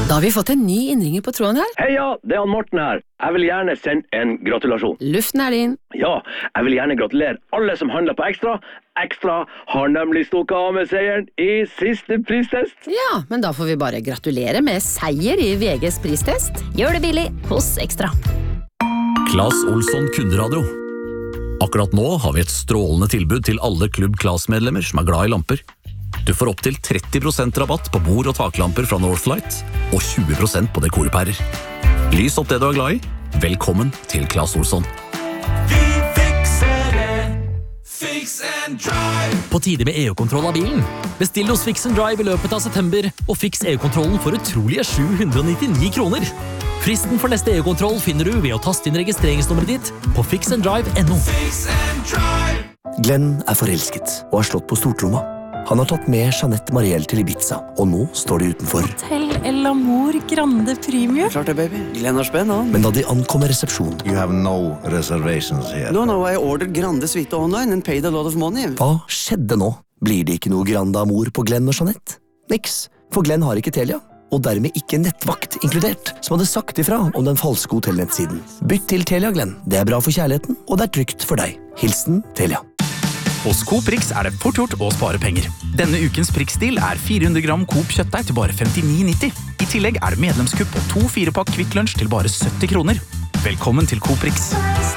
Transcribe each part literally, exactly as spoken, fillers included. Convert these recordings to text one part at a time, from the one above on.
Da har vi fått en ny innringer på tråden her. Heia, det er han Morten her. Jeg vil gjerne sende en gratulasjon. Luften er din. Ja, jeg vil gjerne gratulere alle som handler på Ekstra. Ekstra har nemlig stukket av med seieren i siste pristest. Ja, men da får vi bare gratulere med seier i V G's pristest. Gjør det billig hos Ekstra. Claes Olsson Kunderadio. Akkurat nå har vi et strålende tilbud til alle Klubb Claes-medlemmer som er glad i lamper. Du får opp til tretti prosent rabatt på bord- og taklamper fra Northlight, og tjue prosent på dekorpærer. Lys opp det du er glad i. Velkommen til Claes Olsson. Vi fikser det. Fix and drive. På tide med E U-kontroll av bilen. Bestill hos Fix and Drive i løpet av september, og fiks E U-kontrollen for utrolige sju hundre og nittini kroner. Fristen for neste E U-kontroll finner du ved å taste inn registreringsnummeret ditt på fix and drive punktum no. Fix and drive. Glenn er forelsket og har slått på stortromma. Han har tatt med Jeanette Mariel til Ibiza, og nå står de utenfor. Hotel El Amor Grande Premium. Klart det, baby. Glenn har spenn, han. Men da de ankommer resepsjonen... You have no reservations here. No, no, I ordered Grande Suite online and paid a lot of money. Hva skjedde nå? Blir det ikke noe Grande Amor på Glenn og Jeanette? Niks, for Glenn har ikke Telia. Og dermed ikke nettvakt inkludert, som hadde sagt ifra om den falske hotellnettsiden. Bytt til Telia, Glenn. Det er bra for kjærligheten, og det er trygt for deg. Hilsen Telia. Hos Coop Rix er det fort gjort å spare penger. Denne ukens Prix-stil er fire hundre gram Coop kjøttdeig til bare femtini nitti. I tillegg er det medlemskupp på to fire-pakk Kvikk Lunsj til bare sytti kroner. Velkommen til Coop Rix.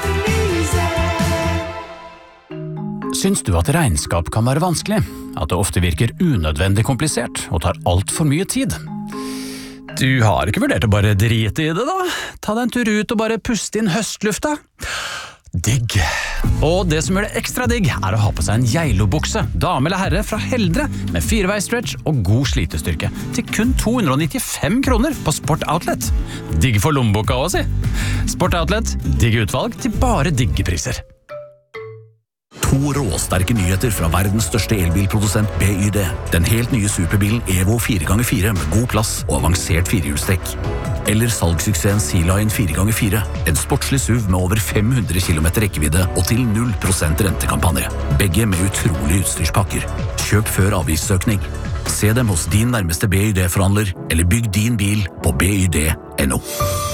Syns du at regnskap kan være vanskelig? At det ofte virker unødvendig komplisert og tar alt for mye tid? Du har ikke vurdert å bare drite i det da? Ta deg en tur ut og bare puste inn høstlufta. Digg. Og det som gjør det ekstra digg er å ha på seg en Geilo-bukse, dame eller herre fra Heldre, med firevei-stretch og god slitestyrke, til kun to hundre og nittifem kroner på Sport Outlet. Digg for lommeboka også, si. Sport Outlet, digg utvalg til bare digge priser. To råsterke nyheter fra verdens største elbilprodusent B Y D. Den helt nye superbilen Evo fire ganger fire med god plass og avansert firehjulstrekk. Eller salgssuksessen Sea-Line fire ganger fire. En sportslig S U V med over fem hundre kilometer rekkevidde og til null prosent rentekampanje. Begge med utrolige utstyrspakker. Kjøp før avgiftssøkning. Se dem hos din nærmeste B Y D-forhandler, eller bygg din bil på B Y D punktum no.